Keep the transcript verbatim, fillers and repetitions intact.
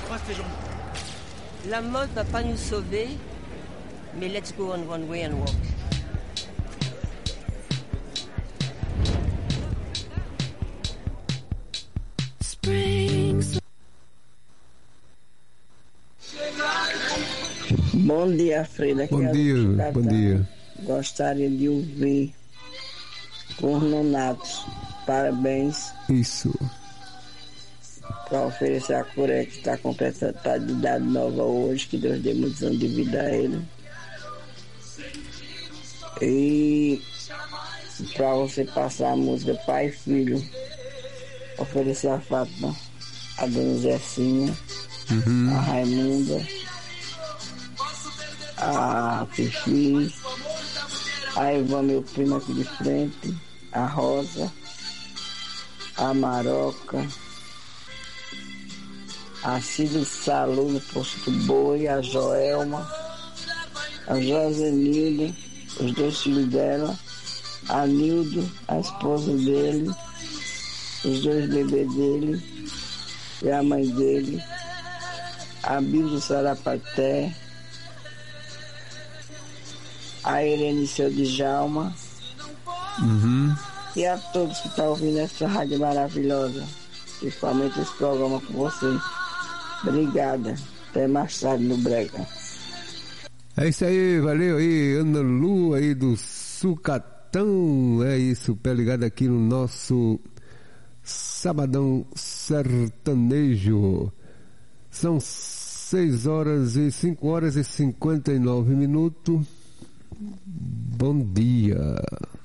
La mode va pas nous sauver, mais let's go on one way and walk. Bom dia, Frida. Bom dia, bom dia. Gostaria de ouvir os Nonatos. Parabéns. Isso. Para oferecer a Coreia que está completando tá de idade nova hoje, que Deus dê muitos anos de vida a ele. E para você passar a música Pai e Filho, oferecer a Fátima, a Dona Zecinha, uhum. a Raimunda, a Fifi, a Ivan, meu primo aqui de frente, a Rosa, a Maroca, a Cida Salu no Posto do Boi, a Joelma, a Josenilda, os dois filhos dela, a Nildo, a esposa dele, os dois bebês dele e a mãe dele, a Bíblia do Sarapaté, a Irene Seu de Djalma, uhum. e a todos que estão ouvindo essa rádio maravilhosa, principalmente esse programa com você. Obrigada. Até mais tarde no Brega. É isso aí, valeu aí, Ana Lu aí do Sucatão. É isso, pé ligado aqui no nosso Sabadão Sertanejo. São seis horas e cinco horas e cinquenta e nove minutos. Bom dia.